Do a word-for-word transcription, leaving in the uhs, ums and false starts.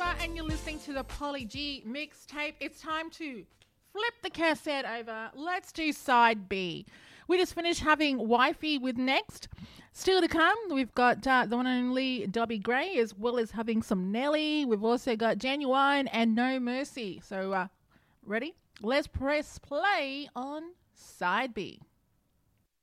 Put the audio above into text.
Eva, and you're listening to the Polly G mixtape. It's time to flip the cassette over. Let's do side B. We just finished having Wifey with Next. Still to come, we've got uh, the one and only Dobby Gray, as well as having some Nelly. We've also got Genuine and No Mercy. So, uh, ready? Let's press play on side B.